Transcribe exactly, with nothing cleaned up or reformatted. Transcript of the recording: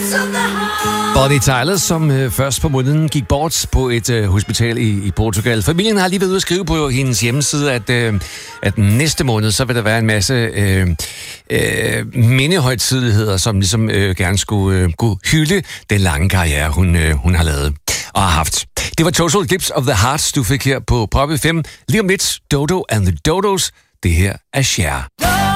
Bonnie Tyler, som øh, først på måneden gik bort på et øh, hospital i, i Portugal. Familien har lige været ude at skrive på hendes hjemmeside, at, øh, at næste måned, så vil der være en masse øh, øh, mindehøjtideligheder, som ligesom øh, gerne skulle øh, kunne hylde den lange karriere, hun, øh, hun har lavet og har haft. Det var Total Eclipse of the Heart, du fik her på Pop F M. Lige om lidt, Dodo and the Dodos. Det her er Cher.